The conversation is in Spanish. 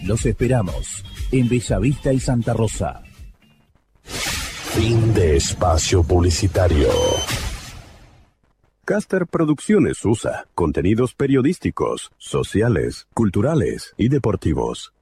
Los esperamos en Bellavista y Santa Rosa. Fin de espacio publicitario. Caster Producciones USA. Contenidos periodísticos, sociales, culturales y deportivos.